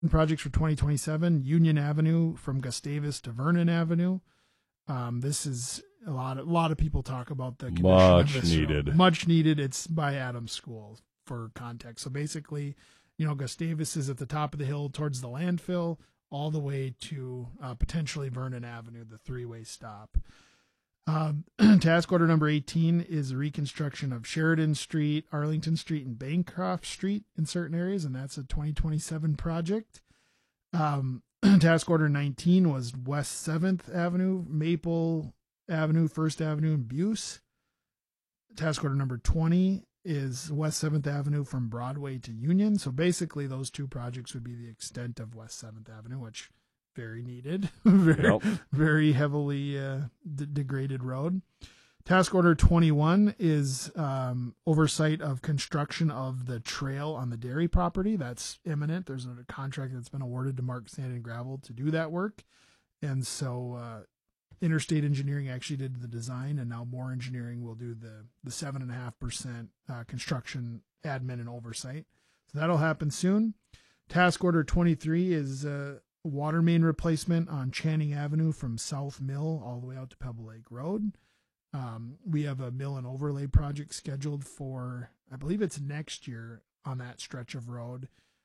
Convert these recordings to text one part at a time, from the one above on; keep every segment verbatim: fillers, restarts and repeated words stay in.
projects for twenty twenty-seven, Union Avenue from Gustavus to Vernon Avenue. Um, this is a lot of, a lot of people talk about the condition Much of this needed. road. Much needed. It's by Adams School for context. So basically, you know, Gustavus is at the top of the hill towards the landfill, all the way to uh, potentially Vernon Avenue, the three-way stop. Um, task order number eighteen is reconstruction of Sheridan Street, Arlington Street, and Bancroft Street in certain areas, and that's a twenty twenty-seven project. Um, task order nineteen was West seventh Avenue, Maple Avenue, First Avenue, and Buse. Task order number twenty is West seventh Avenue from Broadway to Union. So basically those two projects would be the extent of West seventh Avenue, which very needed, very, Yep. very heavily uh, d- degraded road. Task order twenty-one is um, oversight of construction of the trail on the dairy property. That's imminent. There's a contract that's been awarded to Mark Sand and Gravel to do that work. And so uh, Interstate Engineering actually did the design, and now Moore Engineering will do the the seven and a half percent uh, construction admin and oversight. So that'll happen soon. Task order twenty-three is uh, water main replacement on Channing Avenue from South Mill all the way out to Pebble Lake Road. Um, we have a mill and overlay project scheduled for, I believe it's next year on that stretch of road.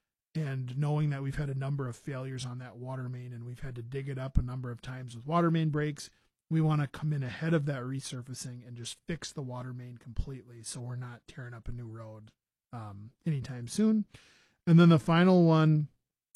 And knowing that we've had a number of failures on that water main and we've had to dig it up a number of times with water main breaks, we want to come in ahead of that resurfacing and just fix the water main completely so we're not tearing up a new road um, anytime soon. And then the final one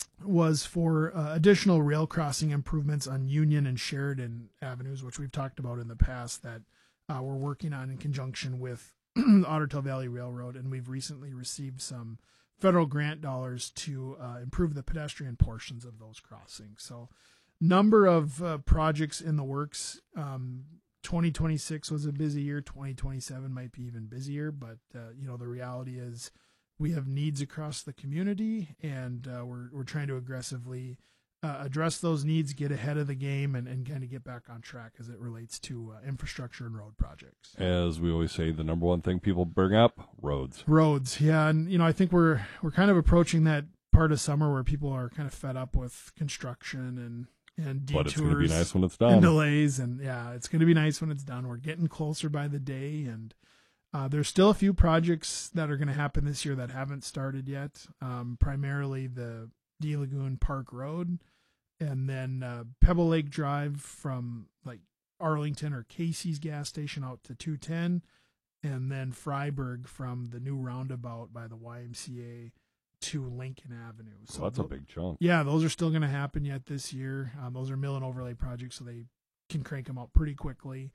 was for uh, additional rail crossing improvements on Union and Sheridan Avenues, which we've talked about in the past that uh, we're working on in conjunction with Otter Tail Valley Railroad. And we've recently received some federal grant dollars to uh, improve the pedestrian portions of those crossings. So number of uh, projects in the works. Um, twenty twenty-six was a busy year. twenty twenty-seven might be even busier, but uh, you know, the reality is we have needs across the community, and uh, we're we're trying to aggressively uh, address those needs, get ahead of the game, and, and kind of get back on track as it relates to uh, infrastructure and road projects. As we always say, the number one thing people bring up, roads. Roads, yeah, and you know, I think we're we're kind of approaching that part of summer where people are kind of fed up with construction and and detours, But it's going to be nice when it's and done. delays, and yeah, it's going to be nice when it's done. We're getting closer by the day, and Uh, there's still a few projects that are going to happen this year that haven't started yet. Um, primarily the D Lagoon Park Road, and then uh, Pebble Lake Drive from like Arlington or Casey's gas station out to two ten, and then Freiburg from the new roundabout by the Y M C A to Lincoln Avenue. So that's a big chunk. Yeah, those are still going to happen yet this year. Um, those are mill and overlay projects, so they can crank them out pretty quickly.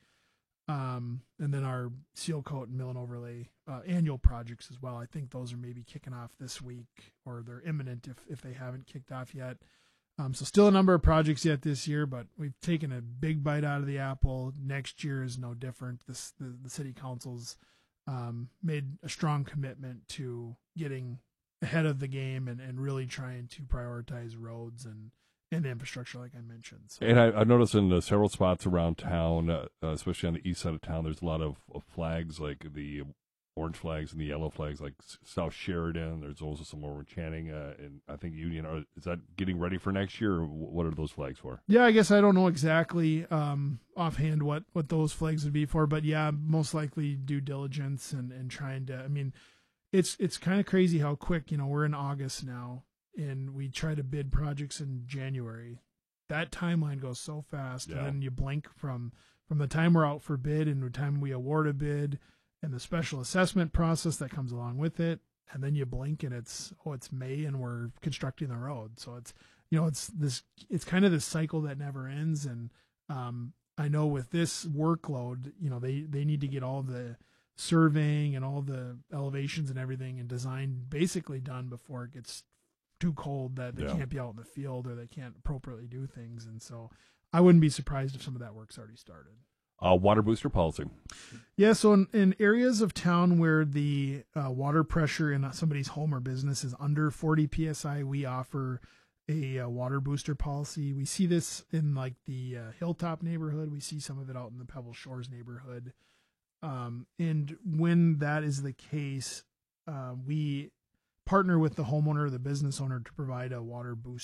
Um, and then our seal coat and mill and overlay uh, annual projects as well. I think those are maybe kicking off this week, or they're imminent if, if they haven't kicked off yet. Um, so still a number of projects yet this year, but we've taken a big bite out of the apple. Next year is no different. This, the, the city council's um, made a strong commitment to getting ahead of the game and, and really trying to prioritize roads and, and infrastructure, like I mentioned. So. And I, I noticed in uh, several spots around town, uh, uh, especially on the east side of town, there's a lot of, of flags, like the orange flags and the yellow flags, like S- South Sheridan. There's also some over in Channing, uh, and I think Union. Are, is that getting ready for next year, or what are those flags for? Yeah, I guess I don't know exactly um, offhand what, what those flags would be for, but yeah, most likely due diligence and, and trying to, I mean, it's it's kind of crazy how quick, you know, we're in August now, and we try to bid projects in January. That timeline goes so fast, Yeah. and then you blink from from the time we're out for bid and the time we award a bid and the special assessment process that comes along with it, and then you blink and it's oh it's May and we're constructing the road. So it's you know it's this it's kind of this cycle that never ends. And um, I know with this workload, you know they they need to get all the surveying and all the elevations and everything and design basically done before it gets too cold that they Yeah. can't be out in the field or they can't appropriately do things. And so I wouldn't be surprised if some of that work's already started. Uh, water booster policy. Yeah, so in, in areas of town where the uh, water pressure in somebody's home or business is under forty P S I, we offer a, uh water booster policy. We see this in like the uh, Hilltop neighborhood. We see some of it out in the Pebble Shores neighborhood. Um, and when that is the case, uh, we partner with the homeowner or the business owner to provide a water boost